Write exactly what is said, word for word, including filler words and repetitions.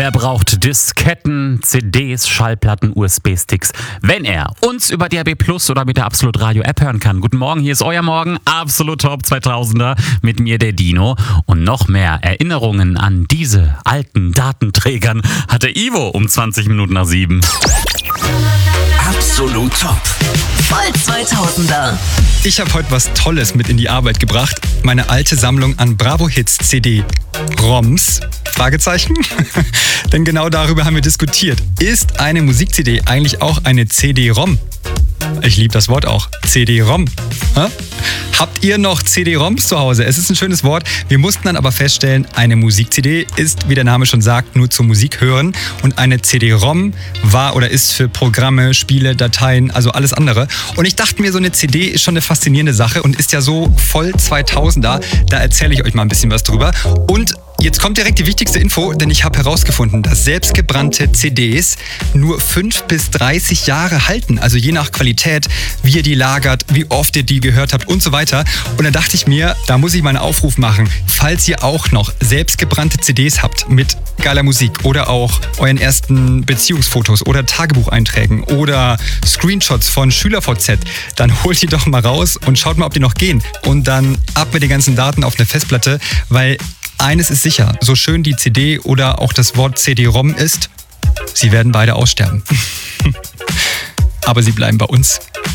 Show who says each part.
Speaker 1: Wer braucht Disketten, C Ds, Schallplatten, U S B-Sticks, wenn er uns über D A B Plus oder mit der Absolut Radio App hören kann? Guten Morgen, hier ist euer Morgen, Absolut Top zweitausender, mit mir der Dino. Und noch mehr Erinnerungen an diese alten Datenträgern hatte Ivo um zwanzig Minuten nach sieben.
Speaker 2: Absolut Top. Voll zweitausender.
Speaker 3: Ich habe heute was Tolles mit in die Arbeit gebracht. Meine alte Sammlung an Bravo Hits C D-ROMs. Fragezeichen? Denn genau darüber haben wir diskutiert. Ist eine Musik-C D eigentlich auch eine C D-ROM? Ich liebe das Wort auch. C D-ROM. Ha? Habt ihr noch C D-ROMs zu Hause? Es ist ein schönes Wort. Wir mussten dann aber feststellen, eine Musik-C D ist, wie der Name schon sagt, nur zur Musik hören. Und eine C D-ROM war oder ist für Programme, Spiele, Dateien, also alles andere. Und ich dachte mir, so eine C D ist schon eine faszinierende Sache und ist ja so voll zweitausender. Da erzähle ich euch mal ein bisschen was drüber. Und jetzt kommt direkt die wichtigste Info, denn ich habe herausgefunden, dass selbstgebrannte C Ds nur fünf bis dreißig Jahre halten. Also je nach Qualität, wie ihr die lagert, wie oft ihr die gehört habt und so weiter. Und dann dachte ich mir, da muss ich mal einen Aufruf machen. Falls ihr auch noch selbstgebrannte C Ds habt mit geiler Musik oder auch euren ersten Beziehungsfotos oder Tagebucheinträgen oder Screenshots von SchülerVZ, dann holt die doch mal raus und schaut mal, ob die noch gehen. Und dann ab mit den ganzen Daten auf eine Festplatte, weil eines ist sicher, so schön die C D oder auch das Wort C D-ROM ist, sie werden beide aussterben. Aber sie bleiben bei uns.